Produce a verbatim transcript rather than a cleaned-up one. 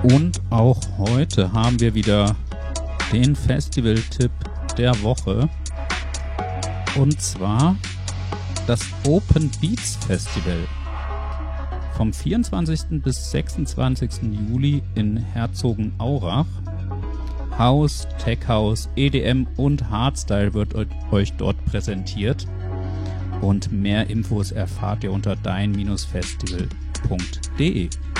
Und auch heute haben wir wieder den Festival-Tipp der Woche. Und zwar das Open Beats Festival. Vom vierundzwanzigsten bis sechsundzwanzigsten Juli in Herzogenaurach. House, Tech House, E D M und Hardstyle wird euch dort präsentiert. Und mehr Infos erfahrt ihr unter dein Bindestrich festival punkt de.